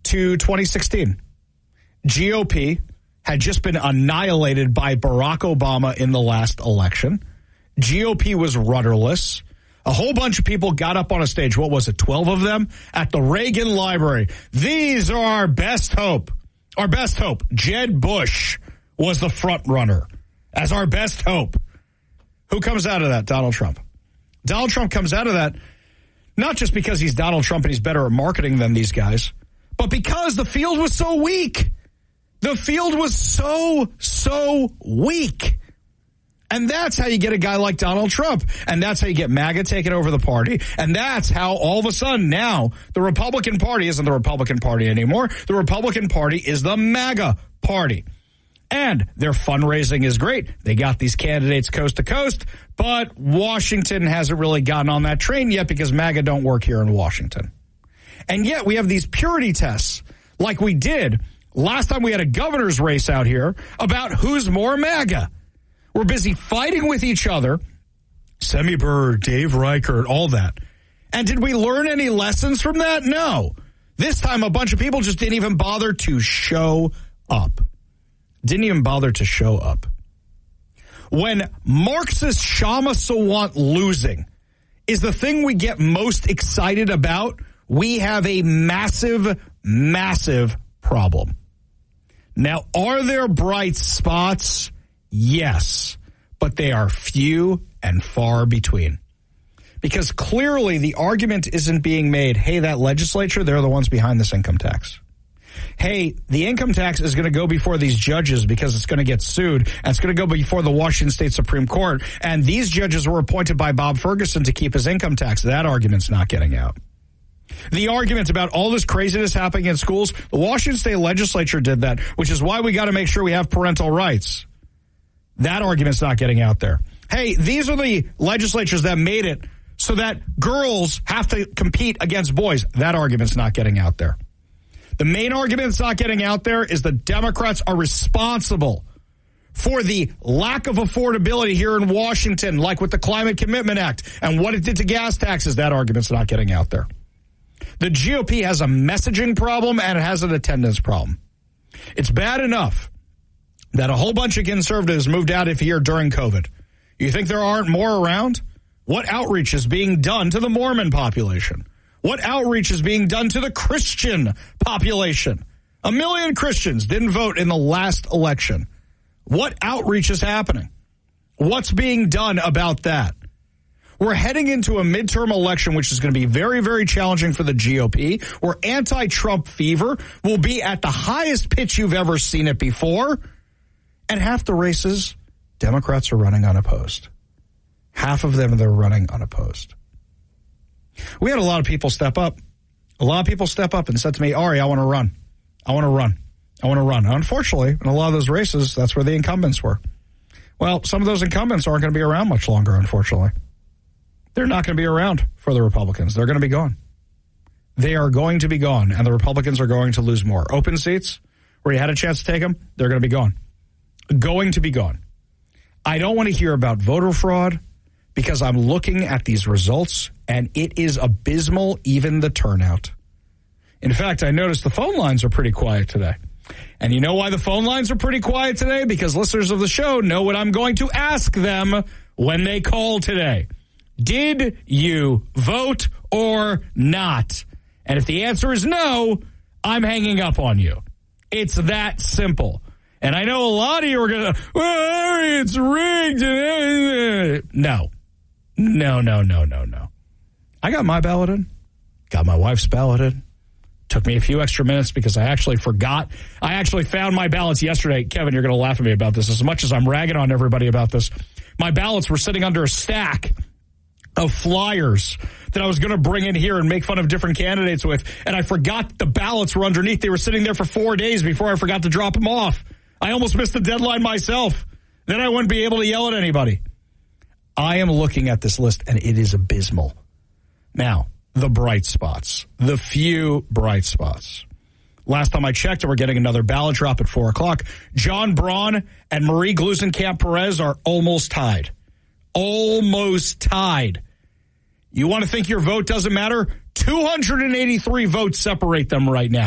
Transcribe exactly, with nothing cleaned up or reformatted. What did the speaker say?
to twenty sixteen. G O P had just been annihilated by Barack Obama in the last election. G O P was rudderless. A whole bunch of people got up on a stage. What was it, twelve of them? At the Reagan Library. These are our best hope. Our best hope. Jeb Bush was the front runner as our best hope. Who comes out of that? Donald Trump. Donald Trump comes out of that not just because he's Donald Trump and he's better at marketing than these guys, but because the field was so weak. The field was so, so weak. And that's how you get a guy like Donald Trump. And that's how you get MAGA taking over the party. And that's how all of a sudden now the Republican Party isn't the Republican Party anymore. The Republican Party is the MAGA Party. And their fundraising is great. They got these candidates coast to coast, but Washington hasn't really gotten on that train yet because MAGA don't work here in Washington. And yet we have these purity tests like we did last time we had a governor's race out here about who's more MAGA. We're busy fighting with each other, Semi Burr, Dave Reichert, all that. And did we learn any lessons from that? No. This time a bunch of people just didn't even bother to show up. Didn't even bother to show up. When Marxist Shama Sawant losing is the thing we get most excited about, we have a massive, massive problem. Now, are there bright spots? Yes, but they are few and far between. Because clearly the argument isn't being made, hey, that legislature, they're the ones behind this income tax. Hey, the income tax is going to go before these judges because it's going to get sued, and it's going to go before the Washington State Supreme Court, and these judges were appointed by Bob Ferguson to keep his income tax. That argument's not getting out. The argument about all this craziness happening in schools, the Washington State Legislature did that, which is why we got to make sure we have parental rights. That argument's not getting out there. Hey, these are the legislatures that made it so that girls have to compete against boys. That argument's not getting out there. The main argument that's not getting out there is the Democrats are responsible for the lack of affordability here in Washington, like with the Climate Commitment Act and what it did to gas taxes. That argument's not getting out there. The G O P has a messaging problem and it has an attendance problem. It's bad enough that a whole bunch of conservatives moved out of here during COVID. You think there aren't more around? What outreach is being done to the Mormon population? What outreach is being done to the Christian population? A million Christians didn't vote in the last election. What outreach is happening? What's being done about that? We're heading into a midterm election, which is going to be very, very challenging for the G O P, where anti-Trump fever will be at the highest pitch you've ever seen it before. And half the races, Democrats are running unopposed. Half of them, they're running unopposed. We had a lot of people step up. A lot of people step up and said to me, Ari, I want to run. I want to run. I want to run. Unfortunately, in a lot of those races, that's where the incumbents were. Well, some of those incumbents aren't going to be around much longer, unfortunately. They're not going to be around for the Republicans. They're going to be gone. They are going to be gone, and the Republicans are going to lose more. Open seats, where you had a chance to take them, they're going to be gone. Going to be gone. I don't want to hear about voter fraud because I'm looking at these results, and it is abysmal, even the turnout. In fact, I noticed the phone lines are pretty quiet today. And you know why the phone lines are pretty quiet today? Because listeners of the show know what I'm going to ask them when they call today. Did you vote or not? And if the answer is no, I'm hanging up on you. It's that simple. And I know a lot of you are going to, well, Ari, it's rigged. No. No, no, no, no, no. I got my ballot in. Got my wife's ballot in. Took me a few extra minutes because I actually forgot. I actually found my ballots yesterday. Kevin, you're going to laugh at me about this. As much as I'm ragging on everybody about this, my ballots were sitting under a stack of flyers that I was going to bring in here and make fun of different candidates with. And I forgot the ballots were underneath. They were sitting there for four days before I forgot to drop them off. I almost missed the deadline myself. Then I wouldn't be able to yell at anybody. I am looking at this list, and it is abysmal. Now, the bright spots, the few bright spots. Last time I checked, we're getting another ballot drop at four o'clock. John Braun and Marie Gluesenkamp-Perez are almost tied. Almost tied. You want to think your vote doesn't matter? two hundred eighty-three votes separate them right now.